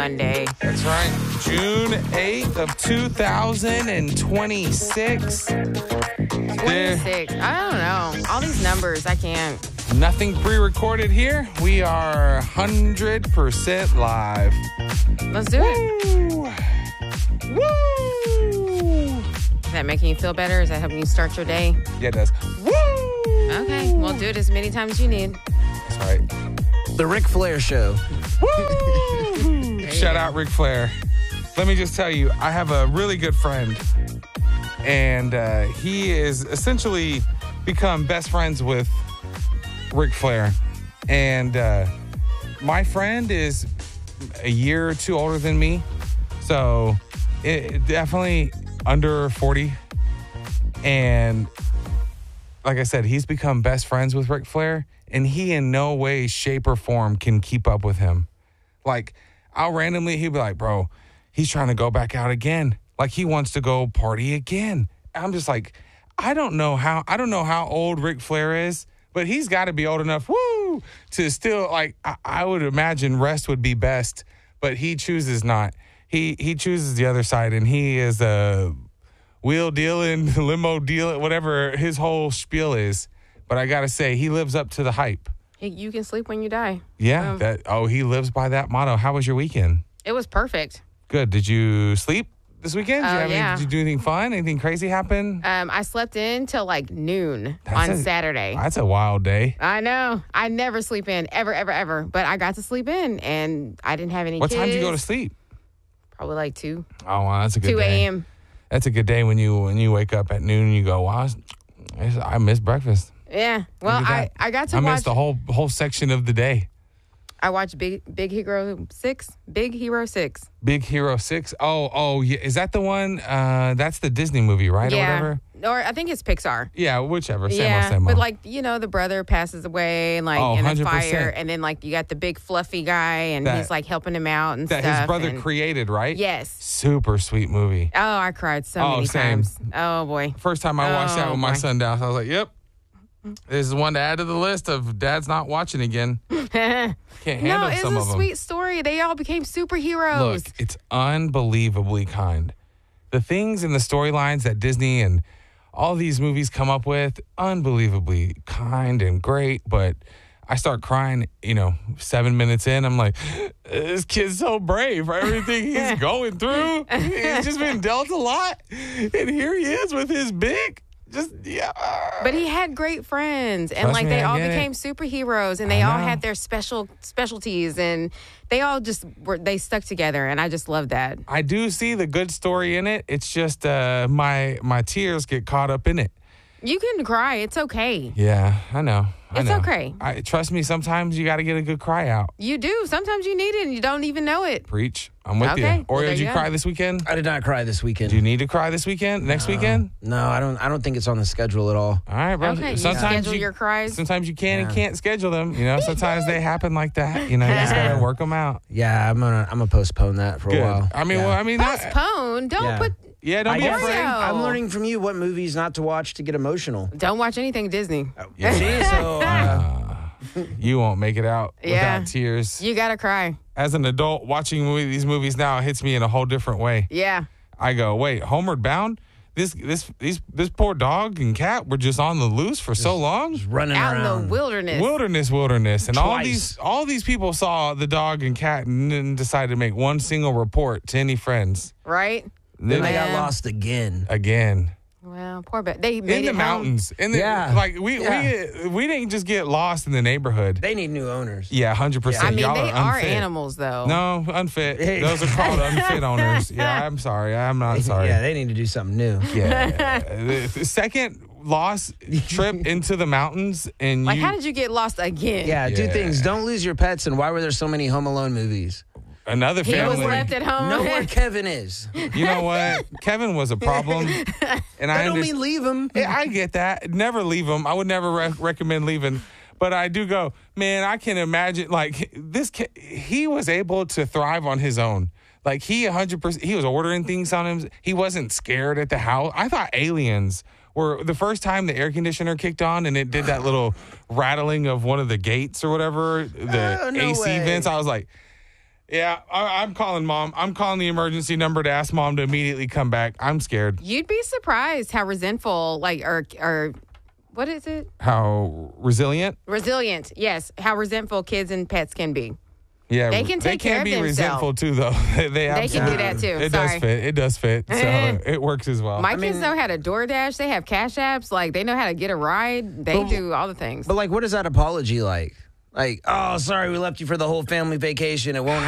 Monday. That's right. June 8th of 2026. 26. I don't know. All these numbers, I can't. Nothing pre-recorded here. We are 100% live. Let's do it. Woo! Woo! Is that making you feel better? Is that helping you start your day? Yeah, it does. Woo! Okay, well, do it as many times as you need. That's right. The Ric Flair Show. Woo! Shout out Ric Flair. Let me just tell you, I have a really good friend, and he is essentially become best friends with Ric Flair. And my friend is a year or two older than me, so it definitely under 40. And like I said, he's become best friends with Ric Flair, and he in no way, shape, or form can keep up with him. Like, he'll be like, bro, he's trying to go back out again. Like, he wants to go party again. I'm just like, I don't know how old Ric Flair is, but he's got to be old enough, to still, like, I would imagine rest would be best, but he chooses not. He chooses the other side, and he is a wheel dealing, limo dealing, whatever his whole spiel is. But I got to say, he lives up to the hype. You can sleep when you die. Yeah. He lives by that motto. How was your weekend? It was perfect. Good. Did you sleep this weekend? Yeah. Did you do anything fun? Anything crazy happen? I slept in till like noon on Saturday. That's a wild day. I know. I never sleep in, ever, ever, ever. But I got to sleep in, and I didn't have any What kids. time did you go to sleep? Probably like 2. Oh, wow. That's a good 2 day. a.m. That's a good day when you wake up at noon and you go, wow, I missed breakfast. Yeah. Well, I got to I watch. missed the whole section of the day. I watched Big Hero 6. Big Hero 6. Big Hero 6. Oh, yeah. Is that the one? That's the Disney movie, right? Yeah. Or whatever? Or I think it's Pixar. Yeah, whichever. Same yeah, old, same old. but like, the brother passes away and like in a 100%. fire, and then like you got the big fluffy guy and he's like helping him out and that stuff. his brother and, created, right? Yes. Super sweet movie. Oh, I cried so many same. times. Oh boy. First time I watched that with my boy. son down, I was like, yep. This is one to add to the list of Dad's not watching again. Can't handle No, it's some a of them. sweet story. They all became superheroes. Look, it's unbelievably kind. The things and the storylines that Disney and all these movies come up with, unbelievably kind and great, but I start crying, 7 minutes in. I'm like, this kid's so brave for everything he's going through. He's just been dealt a lot. And here he is with his big, But he had great friends, and Trust like me, they I all get it. became superheroes, and they all had their specialties, and they all just they stuck together, and I just love that. I do see the good story in it. It's just my tears get caught up in it. You can cry; it's okay. Yeah, I know. It's okay. Trust me, sometimes you got to get a good cry out. You do. Sometimes you need it, and you don't even know it. Preach. I'm with Okay. you. Well, Oreo, there did you you go. cry this weekend? I did not cry this weekend. Do you need to cry this weekend? Next weekend? No, I don't think it's on the schedule at all. All right, bro. Okay, you schedule your cries. Sometimes you can and can't schedule them. Sometimes they happen like that. You just got to work them out. Yeah, I'm gonna postpone that for Good. a while. I mean, Yeah. Postpone. Don't Yeah. put. yeah, don't I be guess afraid. I'm learning from you what movies not to watch to get emotional. Don't watch anything Disney. See, so You won't make it out Yeah. without tears. You gotta cry. As an adult, watching these movies now hits me in a whole different way. Yeah. I go, wait, Homeward Bound? This poor dog and cat were just on the loose for so long. running Out in around. the wilderness. Wilderness, and Twice. all these people saw the dog and cat and then decided to make one single report to any friends. Right? Then they got Yeah. lost again. Again. Well, poor but they made In the it mountains. In the we didn't just get lost in the neighborhood. They need new owners. Yeah, 100%. I mean, Y'all they are are unfit. animals, though. No, unfit. Hey. Those are called unfit owners. Yeah, I'm sorry. I'm not sorry. Yeah, they need to do something new. Yeah. The second lost trip into the mountains and Like, how did you get lost again? Yeah, two Yeah. things. Don't lose your pets, and why were there so many Home Alone movies? another He family. was left at home. Know where Kevin is. You know what? Kevin was a problem. And I I don't understand. mean leave him. Yeah, I get that. Never leave him. I would never recommend leaving. But I do go, man, I can imagine, like, he was able to thrive on his own. Like, he 100%, he was ordering things on him. He wasn't scared at the house. I thought Aliens were, the first time the air conditioner kicked on and it did that little rattling of one of the gates or whatever, the Oh, no AC way. vents, I was like, Yeah, I'm calling mom. I'm calling the emergency number to ask mom to immediately come back. I'm scared. You'd be surprised how resentful, or what is it? How resilient? Resilient, yes. How resentful kids and pets can be. Yeah, They can take care of be themselves. resentful too, though. They can do that too. It Sorry. does fit. It does fit. So it works as well. My kids know how to DoorDash. They have Cash Apps. Like, they know how to get a ride. They do all the things. But like, what is that apology like? Like, oh, sorry, we left you for the whole family vacation. It won't